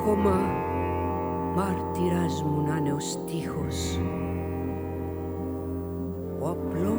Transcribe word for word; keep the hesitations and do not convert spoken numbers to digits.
ακόμα μάρτυρας μου να είναι ο στίχος, ο απλός